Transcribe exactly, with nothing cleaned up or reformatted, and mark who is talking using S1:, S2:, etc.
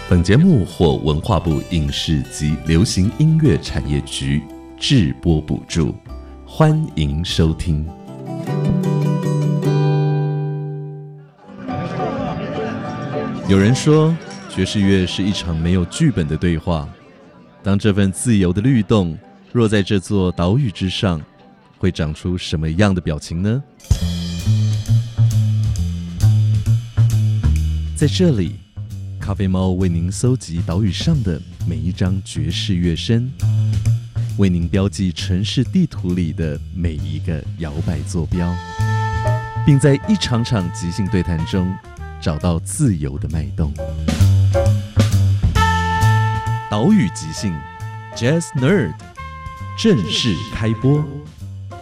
S1: 本节目获文化部影视及流行音乐产业局制播补助，欢迎收听。有人说，爵士乐是一场没有剧本的对话。当这份自由的律动若在这座岛屿之上，会长出什么样的表情呢？在这里，咖啡猫为您搜集岛屿上的每一张爵士乐声，为您标记城市地图里的每一个摇摆坐标，并在一场场即兴对谈中找到自由的脉动。岛屿即兴 Jazz Nerd 正式开播。